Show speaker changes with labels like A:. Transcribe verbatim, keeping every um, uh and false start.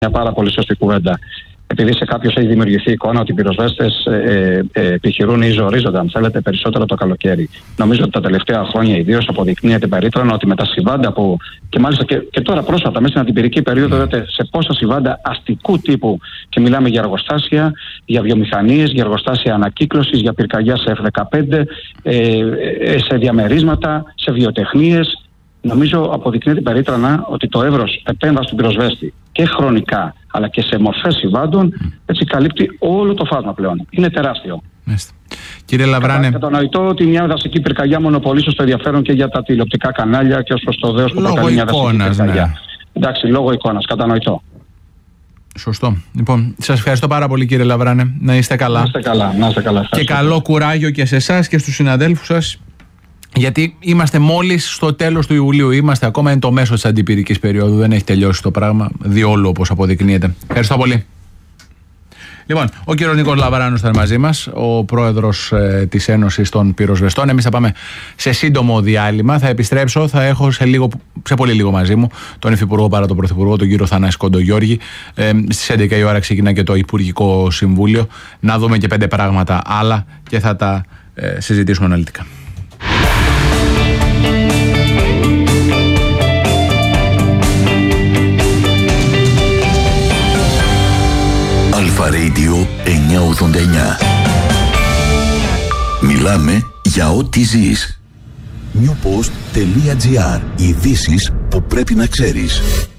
A: μια πάρα πολύ σωστή κουβέντα. Επειδή σε κάποιους έχει δημιουργηθεί εικόνα ότι οι πυροσβέστες ε, ε, επιχειρούν ή ζορίζονται, αν θέλετε, περισσότερο το καλοκαίρι. Νομίζω ότι τα τελευταία χρόνια ιδίως αποδεικνύεται περίτρανα ότι με τα συμβάντα που. Και μάλιστα και, και τώρα πρόσφατα, μέσα στην αντιπυρική περίοδο, είδατε σε πόσα συμβάντα αστικού τύπου, και μιλάμε για εργοστάσια, για βιομηχανίες, για εργοστάσια ανακύκλωσης, για πυρκαγιά σε εφ δεκαπέντε, ε, ε, σε διαμερίσματα, σε βιοτεχνίες. Νομίζω αποδεικνύεται περίτρανα ότι το εύρος επέμβασης του πυροσβέστη και χρονικά αλλά και σε μορφές συμβάντων έτσι καλύπτει όλο το φάσμα πλέον. Είναι τεράστιο.
B: Μάλιστα. Κύριε Λαβράνε.
A: Κατα, κατανοητό ότι μια δασική πυρκαγιά μονοπολεί στο ενδιαφέρον και για τα τηλεοπτικά κανάλια και ως προς το δέος που προκαλεί μια δασική πυρκαγιά. Ναι. Εντάξει, λόγω εικόνας, κατανοητό.
B: Σωστό. Λοιπόν, σας ευχαριστώ πάρα πολύ, κύριε Λαβράνε. Να είστε καλά.
A: Να είστε καλά. Να είστε καλά.
B: Και καλό κουράγιο και σε εσάς και στους συναδέλφους σας. Γιατί είμαστε μόλις στο τέλος του Ιουλίου. Είμαστε ακόμα εν το μέσο της αντιπυρικής περίοδου. Δεν έχει τελειώσει το πράγμα διόλου, όπως αποδεικνύεται. Ευχαριστώ πολύ. Λοιπόν, ο κύριος Νίκος Λαβράνος ήταν μαζί μας, ο πρόεδρος ε, της Ένωσης των Πυροσβεστών. Εμείς θα πάμε σε σύντομο διάλειμμα. Θα επιστρέψω, θα έχω σε, λίγο, σε πολύ λίγο μαζί μου τον Υφυπουργό παρά τον Πρωθυπουργό, τον κύριο Θανάση Κοντογιώργη. Ε, στις έντεκα η ώρα ξεκινά και το Υπουργικό Συμβούλιο. Να δούμε και πέντε πράγματα άλλα και θα τα ε, συζητήσουμε αναλυτικά.
C: Αλφα Radio εννιακόσια ογδόντα εννιά. Μιλάμε για ό,τι ζεις. newpost.gr. Ειδήσεις που πρέπει να ξέρεις.